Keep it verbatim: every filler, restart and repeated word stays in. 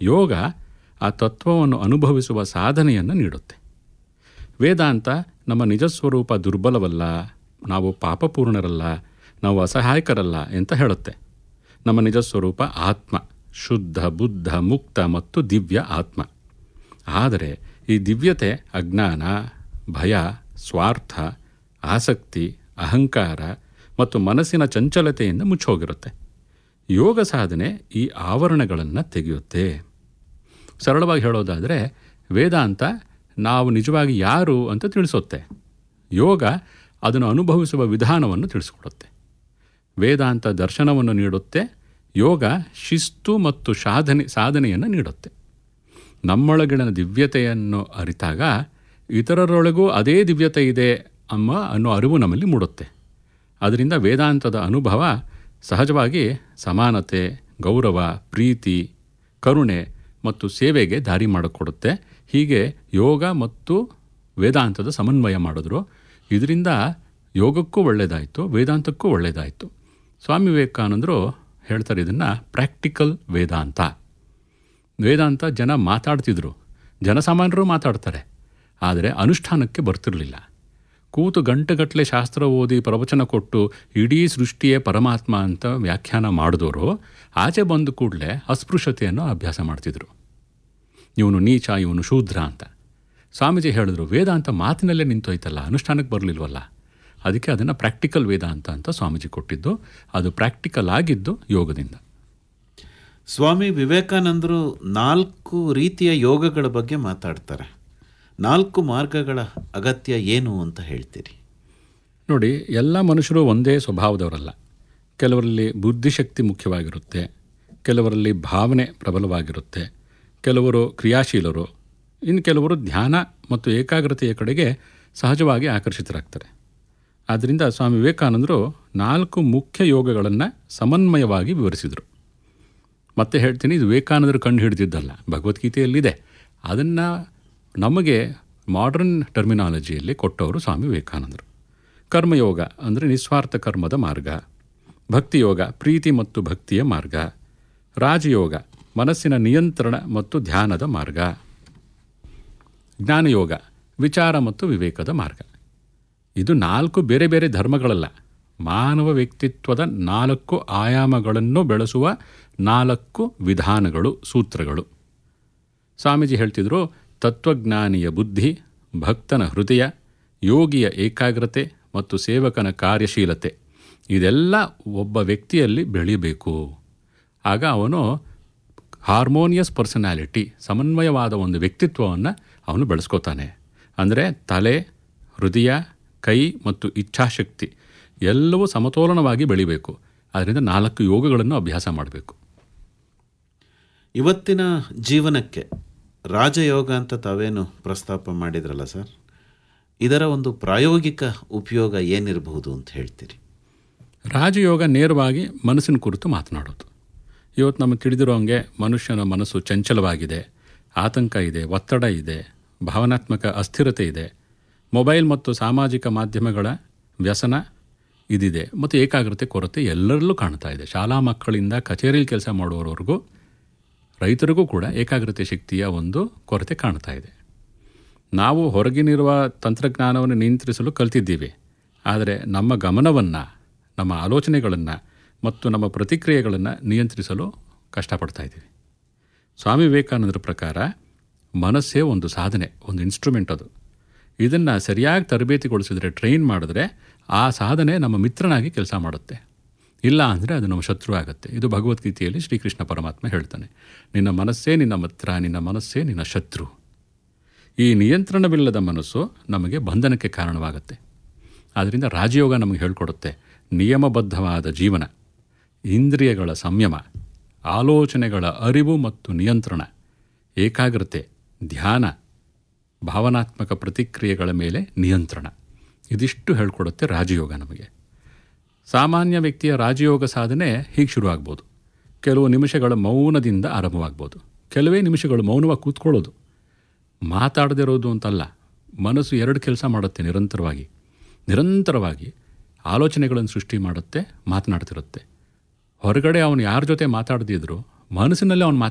ಯೋಗ ಆ ತತ್ವವನ್ನು ಅನುಭವಿಸುವ ಸಾಧನೆಯನ್ನು ನೀಡುತ್ತೆ. ವೇದಾಂತ ನಮ್ಮ ನಿಜಸ್ವರೂಪ ದುರ್ಬಲವಲ್ಲ, ನಾವು ಪಾಪಪೂರ್ಣರಲ್ಲ, ನಾವು ಅಸಹಾಯಕರಲ್ಲ ಅಂತ ಹೇಳುತ್ತೆ. ನಮ್ಮ ನಿಜಸ್ವರೂಪ ಆತ್ಮ, ಶುದ್ಧ, ಬುದ್ಧ, ಮುಕ್ತ ಮತ್ತು ದಿವ್ಯ ಆತ್ಮ. ಆದರೆ ಈ ದಿವ್ಯತೆ ಅಜ್ಞಾನ, ಭಯ, ಸ್ವಾರ್ಥ, ಆಸಕ್ತಿ, ಅಹಂಕಾರ ಮತ್ತು ಮನಸ್ಸಿನ ಚಂಚಲತೆಯಿಂದ ಮುಚ್ಚೋಗಿರುತ್ತೆ. ಯೋಗ ಸಾಧನೆ ಈ ಆವರಣಗಳನ್ನು ತೆಗೆಯುತ್ತೆ. ಸರಳವಾಗಿ ಹೇಳೋದಾದರೆ ವೇದಾಂತ ನಾವು ನಿಜವಾಗಿ ಯಾರು ಅಂತ ತಿಳಿಸುತ್ತೆ. ಯೋಗ ಅದನ್ನು ಅನುಭವಿಸುವ ವಿಧಾನವನ್ನು ತಿಳಿಸ್ಕೊಡುತ್ತೆ. ವೇದಾಂತ ದರ್ಶನವನ್ನು ನೀಡುತ್ತೆ, ಯೋಗ ಶಿಸ್ತು ಮತ್ತು ಸಾಧನೆ ಸಾಧನೆಯನ್ನು ನೀಡುತ್ತೆ. ನಮ್ಮೊಳಗಿನ ದಿವ್ಯತೆಯನ್ನು ಅರಿತಾಗ ಇತರರೊಳಗೂ ಅದೇ ದಿವ್ಯತೆ ಇದೆ ಅಮ್ಮ ಅನ್ನೋ ಅರಿವು ನಮ್ಮಲ್ಲಿ ಮೂಡುತ್ತೆ. ಅದರಿಂದ ವೇದಾಂತದ ಅನುಭವ ಸಹಜವಾಗಿ ಸಮಾನತೆ, ಗೌರವ, ಪ್ರೀತಿ, ಕರುಣೆ ಮತ್ತು ಸೇವೆಗೆ ದಾರಿ ಮಾಡಿಕೊಡುತ್ತೆ. ಹೀಗೆ ಯೋಗ ಮತ್ತು ವೇದಾಂತದ ಸಮನ್ವಯ ಮಾಡಿದ್ರು. ಇದರಿಂದ ಯೋಗಕ್ಕೂ ಒಳ್ಳೆಯದಾಯಿತು, ವೇದಾಂತಕ್ಕೂ ಒಳ್ಳೆಯದಾಯಿತು. ಸ್ವಾಮಿ ವಿವೇಕಾನಂದರು ಹೇಳ್ತಾರೆ ಇದನ್ನು ಪ್ರಾಕ್ಟಿಕಲ್ ವೇದಾಂತ. ವೇದಾಂತ ಜನ ಮಾತಾಡ್ತಿದ್ರು, ಜನಸಾಮಾನ್ಯರು ಮಾತಾಡ್ತಾರೆ, ಆದರೆ ಅನುಷ್ಠಾನಕ್ಕೆ ಬರ್ತಿರಲಿಲ್ಲ. ಕೂತು ಗಂಟೆಗಟ್ಟಲೆ ಶಾಸ್ತ್ರ ಓದಿ ಪ್ರವಚನ ಕೊಟ್ಟು ಇಡೀ ಸೃಷ್ಟಿಯೇ ಪರಮಾತ್ಮ ಅಂತ ವ್ಯಾಖ್ಯಾನ ಮಾಡಿದವರು ಆಚೆ ಬಂದ ಕೂಡಲೇ ಅಸ್ಪೃಶ್ಯತೆಯನ್ನು ಅಭ್ಯಾಸ ಮಾಡ್ತಿದ್ರು. ಇವನು ನೀಚ, ಇವನು ಶೂದ್ರ ಅಂತ. ಸ್ವಾಮೀಜಿ ಹೇಳಿದ್ರು, ವೇದಾಂತ ಮಾತಿನಲ್ಲೇ ನಿಂತೋಯ್ತಲ್ಲ, ಅನುಷ್ಠಾನಕ್ಕೆ ಬರಲಿಲ್ವಲ್ಲ. ಅದಕ್ಕೆ ಅದನ್ನು ಪ್ರಾಕ್ಟಿಕಲ್ ವೇದಾಂತ ಅಂತ ಸ್ವಾಮೀಜಿ ಕೊಟ್ಟಿದ್ದು. ಅದು ಪ್ರಾಕ್ಟಿಕಲ್ ಆಗಿದ್ದು ಯೋಗದಿಂದ. ಸ್ವಾಮಿ ವಿವೇಕಾನಂದರು ನಾಲ್ಕು ರೀತಿಯ ಯೋಗಗಳ ಬಗ್ಗೆ ಮಾತಾಡ್ತಾರೆ. ನಾಲ್ಕು ಮಾರ್ಗಗಳ ಅಗತ್ಯ ಏನು ಅಂತ ಹೇಳ್ತೀರಿ? ನೋಡಿ, ಎಲ್ಲ ಮನುಷ್ಯರು ಒಂದೇ ಸ್ವಭಾವದವರಲ್ಲ. ಕೆಲವರಲ್ಲಿ ಬುದ್ಧಿಶಕ್ತಿ ಮುಖ್ಯವಾಗಿರುತ್ತೆ, ಕೆಲವರಲ್ಲಿ ಭಾವನೆ ಪ್ರಬಲವಾಗಿರುತ್ತೆ, ಕೆಲವರು ಕ್ರಿಯಾಶೀಲರು, ಇನ್ನು ಕೆಲವರು ಧ್ಯಾನ ಮತ್ತು ಏಕಾಗ್ರತೆಯ ಕಡೆಗೆ ಸಹಜವಾಗಿ ಆಕರ್ಷಿತರಾಗ್ತಾರೆ. ಆದ್ದರಿಂದ ಸ್ವಾಮಿ ವಿವೇಕಾನಂದರು ನಾಲ್ಕು ಮುಖ್ಯ ಯೋಗಗಳನ್ನು ಸಮನ್ವಯವಾಗಿ ವಿವರಿಸಿದರು. ಮತ್ತೆ ಹೇಳ್ತೀನಿ, ಇದು ವಿವೇಕಾನಂದರು ಕಂಡು ಹಿಡಿದಿದ್ದಲ್ಲ, ಭಗವದ್ಗೀತೆಯಲ್ಲಿದೆ. ಅದನ್ನು ನಮಗೆ ಮಾಡರ್ನ್ ಟರ್ಮಿನಾಲಜಿಯಲ್ಲಿ ಕೊಟ್ಟವರು ಸ್ವಾಮಿ ವಿವೇಕಾನಂದರು. ಕರ್ಮಯೋಗ ಅಂದರೆ ನಿಸ್ವಾರ್ಥ ಕರ್ಮದ ಮಾರ್ಗ, ಭಕ್ತಿಯೋಗ ಪ್ರೀತಿ ಮತ್ತು ಭಕ್ತಿಯ ಮಾರ್ಗ, ರಾಜಯೋಗ ಮನಸ್ಸಿನ ನಿಯಂತ್ರಣ ಮತ್ತು ಧ್ಯಾನದ ಮಾರ್ಗ, ಜ್ಞಾನಯೋಗ ವಿಚಾರ ಮತ್ತು ವಿವೇಕದ ಮಾರ್ಗ. ಇದು ನಾಲ್ಕು ಬೇರೆ ಬೇರೆ ಧರ್ಮಗಳಲ್ಲ, ಮಾನವ ವ್ಯಕ್ತಿತ್ವದ ನಾಲ್ಕು ಆಯಾಮಗಳನ್ನು ಬೆಳೆಸುವ ನಾಲ್ಕು ವಿಧಾನಗಳು, ಸೂತ್ರಗಳು. ಸ್ವಾಮೀಜಿ ಹೇಳ್ತಿದ್ರು, ತತ್ವಜ್ಞಾನಿಯ ಬುದ್ಧಿ, ಭಕ್ತನ ಹೃದಯ, ಯೋಗಿಯ ಏಕಾಗ್ರತೆ ಮತ್ತು ಸೇವಕನ ಕಾರ್ಯಶೀಲತೆ ಇದೆಲ್ಲ ಒಬ್ಬ ವ್ಯಕ್ತಿಯಲ್ಲಿ ಬೆಳೀಬೇಕು. ಆಗ ಅವನು ಹಾರ್ಮೋನಿಯಸ್ ಪರ್ಸನಾಲಿಟಿ, ಸಮನ್ವಯವಾದ ಒಂದು ವ್ಯಕ್ತಿತ್ವವನ್ನು ಅವನು ಬೆಳೆಸ್ಕೋತಾನೆ. ಅಂದರೆ ತಲೆ, ಹೃದಯ, ಕೈ ಮತ್ತು ಇಚ್ಛಾಶಕ್ತಿ ಎಲ್ಲವೂ ಸಮತೋಲನವಾಗಿ ಬೆಳಿಬೇಕು. ಅದರಿಂದ ನಾಲ್ಕು ಯೋಗಗಳನ್ನು ಅಭ್ಯಾಸ ಮಾಡಬೇಕು. ಇವತ್ತಿನ ಜೀವನಕ್ಕೆ ರಾಜಯೋಗ ಅಂತ ತಾವೇನು ಪ್ರಸ್ತಾಪ ಮಾಡಿದ್ರಲ್ಲ ಸರ್, ಇದರ ಒಂದು ಪ್ರಾಯೋಗಿಕ ಉಪಯೋಗ ಏನಿರಬಹುದು ಅಂತ ಹೇಳ್ತೀರಿ? ರಾಜಯೋಗ ನೇರವಾಗಿ ಮನಸ್ಸಿನ ಕುರಿತು ಮಾತನಾಡೋದು. ಇವತ್ತು ನಮಗೆ ತಿಳಿದಿರೋ ಹಂಗೆ ಮನುಷ್ಯನ ಮನಸ್ಸು ಚಂಚಲವಾಗಿದೆ, ಆತಂಕ ಇದೆ, ಒತ್ತಡ ಇದೆ, ಭಾವನಾತ್ಮಕ ಅಸ್ಥಿರತೆ ಇದೆ, ಮೊಬೈಲ್ ಮತ್ತು ಸಾಮಾಜಿಕ ಮಾಧ್ಯಮಗಳ ವ್ಯಸನ ಇದಿದೆ, ಮತ್ತು ಏಕಾಗ್ರತೆ ಕೊರತೆ ಎಲ್ಲರಲ್ಲೂ ಕಾಣ್ತಾ ಇದೆ. ಶಾಲಾ ಮಕ್ಕಳಿಂದ ಕಚೇರಿಯಲ್ಲಿ ಕೆಲಸ ಮಾಡುವವರೆಗೂ ರೈತರಿಗೂ ಕೂಡ ಏಕಾಗ್ರತೆ ಶಕ್ತಿಯ ಒಂದು ಕೊರತೆ ಕಾಣ್ತಾ ಇದೆ. ನಾವು ಹೊರಗಿನಿರುವ ತಂತ್ರಜ್ಞಾನವನ್ನು ನಿಯಂತ್ರಿಸಲು ಕಲ್ತಿದ್ದೀವಿ, ಆದರೆ ನಮ್ಮ ಗಮನವನ್ನು, ನಮ್ಮ ಆಲೋಚನೆಗಳನ್ನು ಮತ್ತು ನಮ್ಮ ಪ್ರತಿಕ್ರಿಯೆಗಳನ್ನು ನಿಯಂತ್ರಿಸಲು ಕಷ್ಟಪಡ್ತಾ ಇದ್ದೀವಿ. ಸ್ವಾಮಿ ವಿವೇಕಾನಂದರ ಪ್ರಕಾರ ಮನಸ್ಸೇ ಒಂದು ಸಾಧನೆ, ಒಂದು ಇನ್ಸ್ಟ್ರೂಮೆಂಟ್. ಅದು ಇದನ್ನು ಸರಿಯಾಗಿ ತರಬೇತಿಗೊಳಿಸಿದ್ರೆ, ಟ್ರೈನ್ ಮಾಡಿದ್ರೆ ಆ ಸಾಧನೆ ನಮ್ಮ ಮಿತ್ರನಾಗಿ ಕೆಲಸ ಮಾಡುತ್ತೆ. ಇಲ್ಲ ಅಂದರೆ ಅದು ನಮ್ಮ ಶತ್ರು ಆಗುತ್ತೆ. ಇದು ಭಗವದ್ಗೀತೆಯಲ್ಲಿ ಶ್ರೀಕೃಷ್ಣ ಪರಮಾತ್ಮ ಹೇಳ್ತಾನೆ, ನಿನ್ನ ಮನಸ್ಸೇ ನಿನ್ನ ಮಿತ್ರ, ನಿನ್ನ ಮನಸ್ಸೇ ನಿನ್ನ ಶತ್ರು. ಈ ನಿಯಂತ್ರಣವಿಲ್ಲದ ಮನಸ್ಸು ನಮಗೆ ಬಂಧನಕ್ಕೆ ಕಾರಣವಾಗುತ್ತೆ. ಆದ್ದರಿಂದ ರಾಜಯೋಗ ನಮಗೆ ಹೇಳ್ಕೊಡುತ್ತೆ ನಿಯಮಬದ್ಧವಾದ ಜೀವನ, ಇಂದ್ರಿಯಗಳ ಸಂಯಮ, ಆಲೋಚನೆಗಳ ಅರಿವು ಮತ್ತು ನಿಯಂತ್ರಣ, ಏಕಾಗ್ರತೆ, ಧ್ಯಾನ, ಭಾವನಾತ್ಮಕ ಪ್ರತಿಕ್ರಿಯೆಗಳ ಮೇಲೆ ನಿಯಂತ್ರಣ. ಇದಿಷ್ಟು ಹೇಳ್ಕೊಡುತ್ತೆ ರಾಜಯೋಗ ನಮಗೆ. ಸಾಮಾನ್ಯ ವ್ಯಕ್ತಿಯ ರಾಜಯೋಗ ಸಾಧನೆ ಹೀಗೆ ಶುರುವಾಗ್ಬೋದು. ಕೆಲವು ನಿಮಿಷಗಳ ಮೌನದಿಂದ ಆರಂಭವಾಗ್ಬೋದು. ಕೆಲವೇ ನಿಮಿಷಗಳು ಮೌನವಾಗಿ ಕೂತ್ಕೊಳ್ಳೋದು, ಮಾತಾಡದಿರೋದು ಅಂತಲ್ಲ. ಮನಸ್ಸು ಎರಡು ಕೆಲಸ ಮಾಡುತ್ತೆ ನಿರಂತರವಾಗಿ. ನಿರಂತರವಾಗಿ ಆಲೋಚನೆಗಳನ್ನು ಸೃಷ್ಟಿ ಮಾಡುತ್ತೆ, ಮಾತನಾಡ್ತಿರುತ್ತೆ. ಹೊರಗಡೆ ಅವನು ಯಾರ ಜೊತೆ ಮಾತಾಡದಿದ್ರು ಮನಸ್ಸಿನಲ್ಲೇ ಅವನು